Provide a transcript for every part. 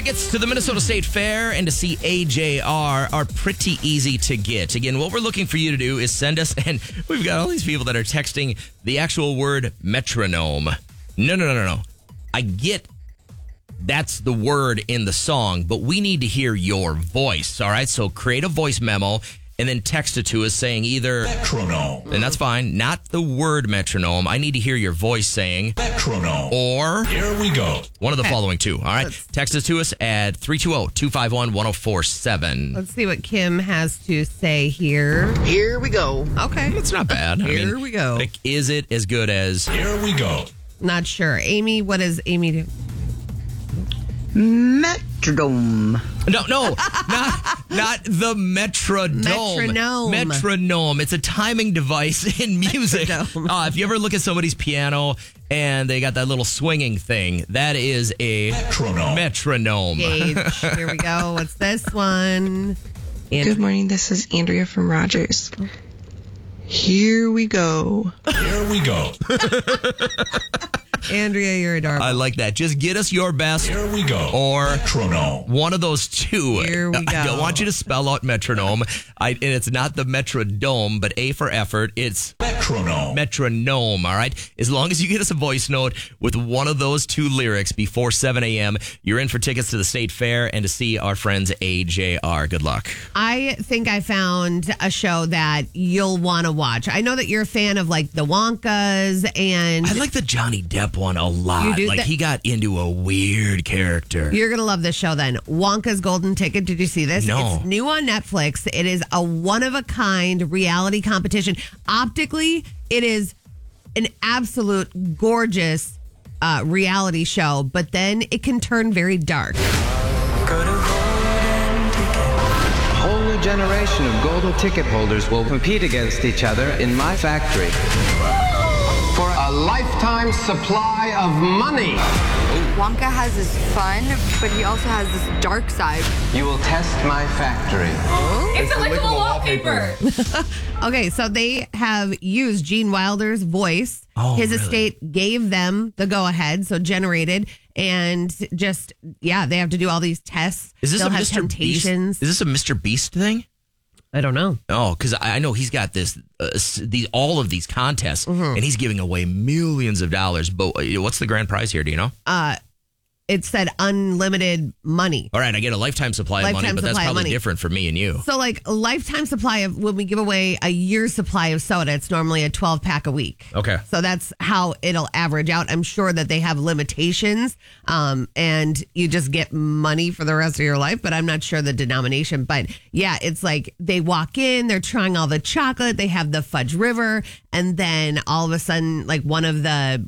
Tickets to the Minnesota State Fair and to see AJR are pretty easy to get. Again, what we're looking for you to do is send us, and we've got all these people that are texting the actual word metronome. No. I get that's the word in the song, but we need to hear your voice, all right? So create a voice memo and then text it to us saying either metronome, and that's fine, not the word metronome. I need to hear your voice saying metronome, or here we go. One of the following two, all right? Text it to us at 320-251-1047. Let's see what Kim has to say here. Here we go. Okay. It's not bad. Here we go. Like, is it as good as here we go? Not sure. Amy, what does Amy do? Metrodome. No, not the metrodome. Metronome. It's a timing device in music. If you ever look at somebody's piano and they got that little swinging thing, that is a metronome. Gage. Here we go. What's this one? Good morning. This is Andrea from Rogers. Here we go. Here we go. Andrea, you're adorable. I like that. Just get us your best. Here we go. Or metronome. One of those two. Here we go. I don't want you to spell out metronome. And it's not the metrodome, but A for effort. It's metronome. Metronome, all right? As long as you get us a voice note with one of those two lyrics before 7 a.m., you're in for tickets to the State Fair and to see our friends AJR. Good luck. I think I found a show that you'll want to watch. I know that you're a fan of like the Wonkas, and I like the Johnny Depp one a lot. You do? Like, he got into a weird character. You're going to love this show then. Wonka's Golden Ticket. Did you see this? No. It's new on Netflix. It is a one-of-a-kind reality competition. Optically, it is an absolute gorgeous reality show, but then it can turn very dark. A whole new generation of golden ticket holders will compete against each other in my factory for a lifetime supply of money. Wonka has this fun, but he also has this dark side. You will test my factory. It's a lickable wallpaper. Okay, so they have used Gene Wilder's voice. His estate gave them the go-ahead, so generated, and just, they have to do all these tests. Is this They'll a have Mr. temptations. Beast? Is this a Mr. Beast thing? I don't know. Oh, because I know he's got this, all of these contests, and he's giving away millions of dollars. But what's the grand prize here? Do you know? It said unlimited money. All right, I get a lifetime supply of money, but that's probably different for me and you. So, like, a lifetime supply of, when we give away a year's supply of soda, it's normally a 12-pack a week. Okay. So that's how it'll average out. I'm sure that they have limitations, and you just get money for the rest of your life, but I'm not sure the denomination. But, yeah, it's like they walk in, they're trying all the chocolate, they have the Fudge River, and then all of a sudden, like, one of the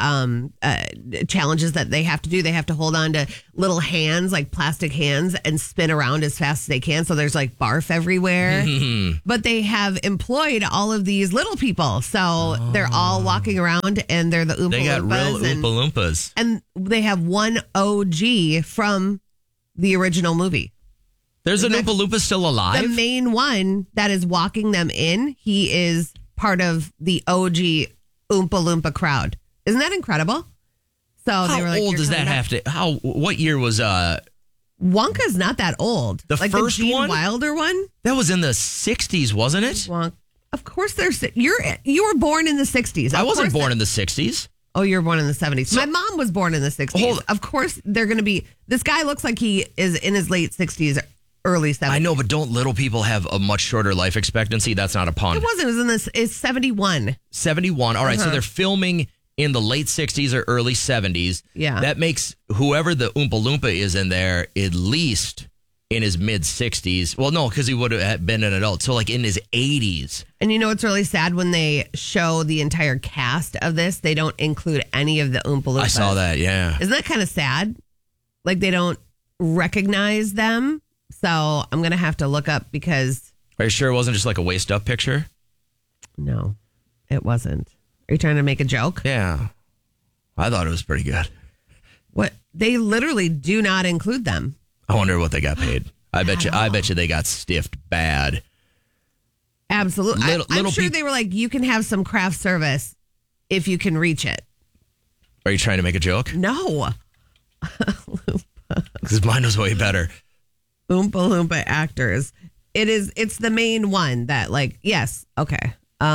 challenges that they have to do, they have to hold on to little hands, like plastic hands, and spin around as fast as they can. So there's like barf everywhere. But they have employed all of these little people. So they're all walking around, and they're the Oompa Loompas. They got real Oompa Loompas. And they have one OG from the original movie. There's an Oompa Loompa still alive? The main one that is walking them in, he is part of the OG Oompa Loompa crowd. Isn't that incredible? So how they were like, old does that have to? What year was Wonka's not that old. The like first the Gene one? Wilder one? That was in the 60s, wasn't it? Of course, you were born in the 60s. I wasn't born in the 60s. Oh, you were born in the 70s. My mom was born in the 60s. Of course, they're going to be. This guy looks like he is in his late 60s, early 70s. I know, but don't little people have a much shorter life expectancy? That's not a pun. It wasn't. It was in this. It's 71. 71. All right, so they're filming in the late 60s or early 70s. Yeah. That makes whoever the Oompa Loompa is in there at least in his mid 60s. Well, no, because he would have been an adult. So like in his 80s. And you know what's really sad? When they show the entire cast of this, they don't include any of the Oompa Loompas. I saw that, yeah. Isn't that kind of sad? Like they don't recognize them. So I'm going to have to look up because... Are you sure it wasn't just like a waist up picture? No, it wasn't. Are you trying to make a joke? Yeah. I thought it was pretty good. What? They literally do not include them. I wonder what they got paid. I bet you they got stiffed bad. Absolutely. I'm sure they were like, you can have some craft service if you can reach it. Are you trying to make a joke? No. Because mine was way better. Oompa Loompa actors. It's the main one that yes. Okay.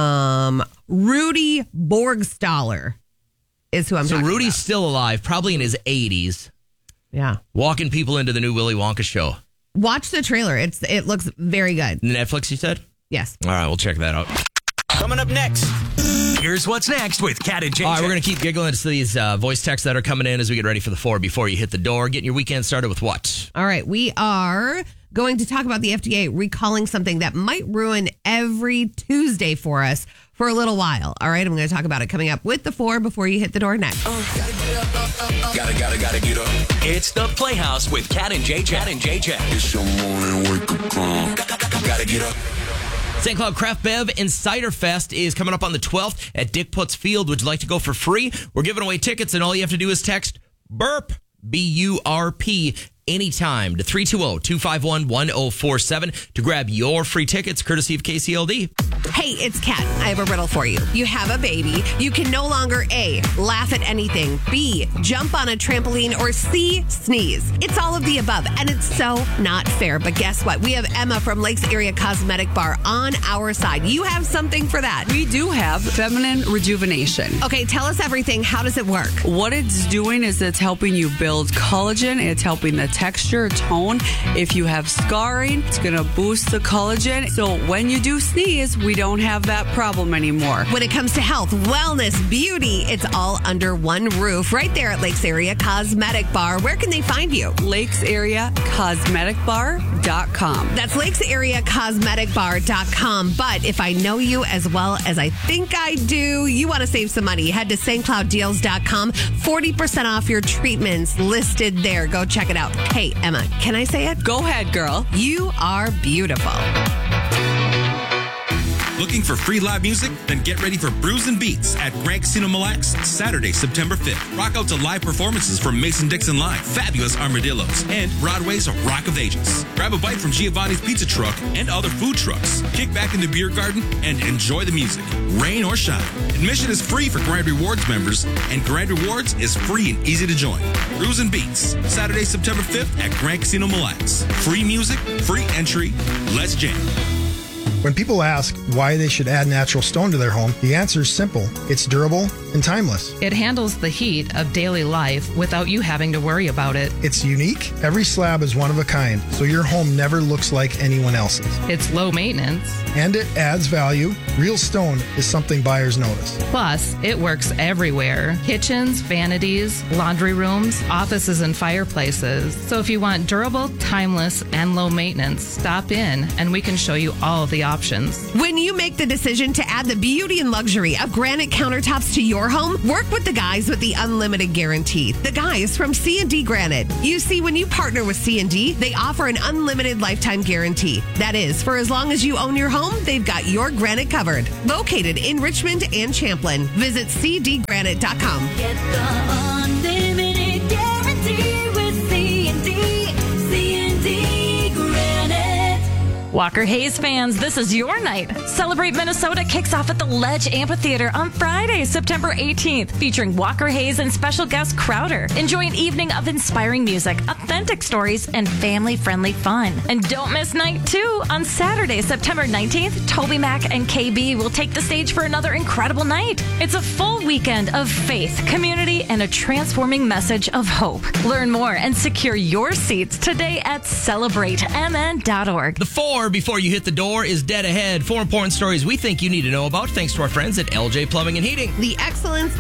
Rudy Borgstaller is who I'm So talking Rudy's about. still alive, probably in his 80s, Yeah. walking people into the new Willy Wonka show. Watch the trailer. It looks very good. Netflix, you said? Yes. All right, we'll check that out. Coming up next, here's what's next with Cat and JJ. All right, we're going to keep giggling to these voice texts that are coming in as we get ready for the 4 before you hit the door. Getting your weekend started with what? All right. We are going to talk about the FDA recalling something that might ruin every Tuesday for us for a little while. All right. I'm going to talk about it coming up with the 4 before you hit the door next. Gotta get up. It's the Playhouse with Cat and JJ. It's your morning wake up call. Gotta get up. St. Cloud Craft Bev and Cider Fest is coming up on the 12th at Dick Putz Field. Would you like to go for free? We're giving away tickets, and all you have to do is text BURP, B-U-R-P, anytime to 320-251-1047 to grab your free tickets, courtesy of KCLD. Hey, it's Kat. I have a riddle for you. You have a baby. You can no longer A, laugh at anything, B, jump on a trampoline, or C, sneeze. It's all of the above, and it's so not fair. But guess what? We have Emma from Lakes Area Cosmetic Bar on our side. You have something for that. We do have feminine rejuvenation. Okay, tell us everything. How does it work? What it's doing is it's helping you build collagen. It's helping the texture, tone. If you have scarring, it's going to boost the collagen. So when you do sneeze, we don't have that problem anymore. When it comes to health, wellness, beauty, it's all under one roof right there at Lakes Area Cosmetic Bar. Where can they find you? LakesAreaCosmeticBar.com. That's LakesAreaCosmeticBar.com. But if I know you as well as I think I do, you want to save some money, head to StCloudDeals.com. 40% off your treatments listed there. Go check it out. Hey, Emma, can I say it? Go ahead, girl. You are beautiful. Looking for free live music? Then get ready for Brews and Beats at Grand Casino Mille Lacs, Saturday, September 5th. Rock out to live performances from Mason-Dixon Live, Fabulous Armadillos, and Broadway's Rock of Ages. Grab a bite from Giovanni's Pizza Truck and other food trucks. Kick back in the beer garden and enjoy the music, rain or shine. Admission is free for Grand Rewards members, and Grand Rewards is free and easy to join. Brews and Beats, Saturday, September 5th at Grand Casino Mille Lacs. Free music, free entry, let's jam. When people ask why they should add natural stone to their home, the answer is simple. It's durable and timeless. It handles the heat of daily life without you having to worry about it. It's unique. Every slab is one of a kind, so your home never looks like anyone else's. It's low maintenance. And it adds value. Real stone is something buyers notice. Plus, it works everywhere. Kitchens, vanities, laundry rooms, offices, and fireplaces. So if you want durable, timeless, and low maintenance, stop in and we can show you all the options. When you make the decision to add the beauty and luxury of granite countertops to your home, work with the guys with the unlimited guarantee. The guys from C&D Granite. You see, when you partner with C&D, they offer an unlimited lifetime guarantee. That is, for as long as you own your home, they've got your granite covered. Located in Richmond and Champlin. Visit cdgranite.com. Get the unlimited guarantee with C&D Granite. Walker Hayes fans, this is your night. Celebrate Minnesota kicks off at the Ledge Amphitheater on Friday, September 18th, featuring Walker Hayes and special guest Crowder. Enjoy an evening of inspiring music, authentic stories, and family-friendly fun. And don't miss night 2 on Saturday, September 19th. Toby Mac and KB will take the stage for another incredible night. It's a full weekend of faith, community, and a transforming message of hope. Learn more and secure your seats today at celebratemn.org. The 4 before you hit the door is dead ahead. 4 important stories we think you need to know about, thanks to our friends at LJ Plumbing and Heating. The excellence